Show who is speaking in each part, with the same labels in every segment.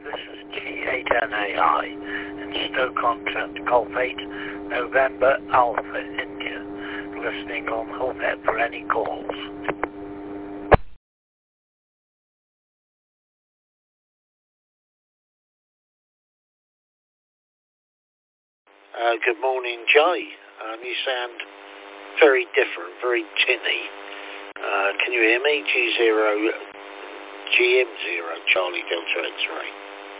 Speaker 1: this is G8NAI in Stoke-on-Trent, Golf 8, November, Alpha, India. Listening on Hillhead for any calls.
Speaker 2: Good morning, Jay. You sound very different, very tinny. Can you hear me? GM0, Charlie Delta X-Ray.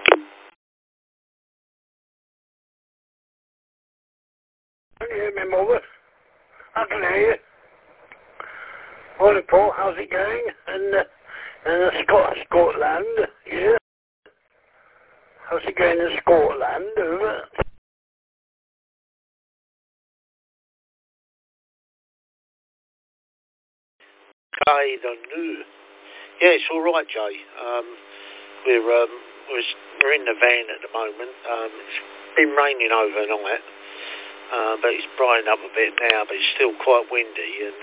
Speaker 1: Can you hear me, Mother? I can hear you. Morning, Paul. How's it going? And Scotland, yeah? How's it going in Scotland, over?
Speaker 2: I don't know. Yeah, it's all right, Jay. We're in the van at the moment. It's been raining overnight, but it's brightening up a bit now. But it's still quite windy, and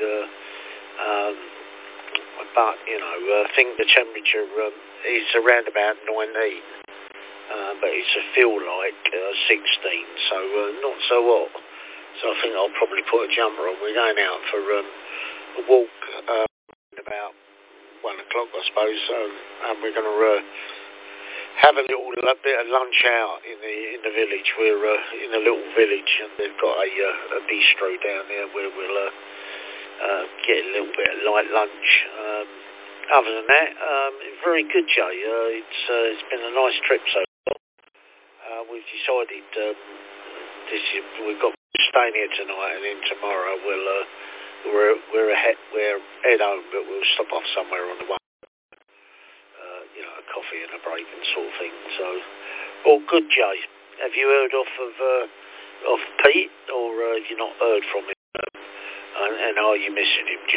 Speaker 2: but you know, I think the temperature is around about 19, but it's a feel like 16, so not so hot. So I think I'll probably put a jumper on. We're going out for a walk about 1 o'clock, I suppose, and we're going to have a little bit of lunch out in the village. We're in a little village, and they've got a bistro down there where we'll get a little bit of light lunch. Other than that, very good, Jay. It's been a nice trip so far. We've decided we've got staying here tonight, and then tomorrow we're head home, but we'll stop off somewhere on the way. A coffee and a break and sort of thing. So, all good, Jay. Have you heard of Pete, or have you not heard from him? And are you missing him, Jay?